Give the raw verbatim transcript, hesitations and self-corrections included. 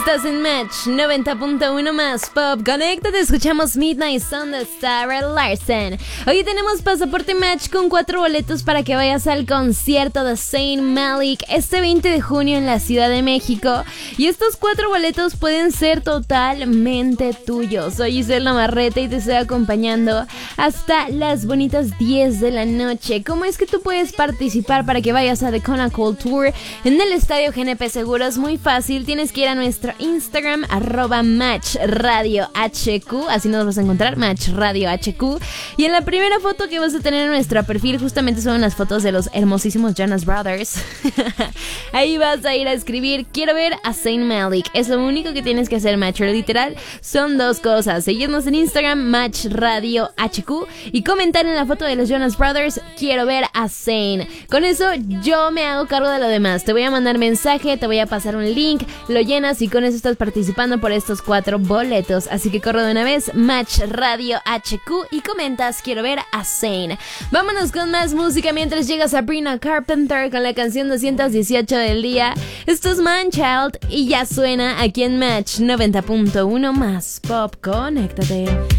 Estás en Match noventa punto uno más Pop. Conéctate, escuchamos Midnight Sun de Sarah Larson. Hoy tenemos pasaporte Match con cuatro boletos para que vayas al concierto de Zayn Malik este veinte de junio en la Ciudad de México. Y estos cuatro boletos pueden ser totalmente tuyos. Soy Giselle Navarrete y te estoy acompañando hasta las bonitas diez de la noche. ¿Cómo es que tú puedes participar para que vayas a The Conacool Tour en el Estadio G N P Seguros? Muy fácil, tienes que ir a nuestro Instagram, arroba Match Radio H Q, así nos vas a encontrar, Match Radio H Q, y en la primera foto que vas a tener en nuestro perfil justamente son las fotos de los hermosísimos Jonas Brothers. Ahí vas a ir a escribir, quiero ver a Zayn Malik, es lo único que tienes que hacer, Match, literal, son dos cosas, seguirnos en Instagram, Match Radio H Q, y comentar en la foto de los Jonas Brothers, quiero ver a Zayn. Con eso yo me hago cargo de lo demás, te voy a mandar mensaje, te voy a pasar un link, lo llenas y con eso estás participando por estos cuatro boletos. Así que corre de una vez, Match Radio H Q, y comentas, quiero ver a Zayn. Vámonos con más música mientras llegas a Sabrina Carpenter con la canción doscientos dieciocho del día. Esto es Manchild y ya suena aquí en Match noventa punto uno más Pop. Conéctate.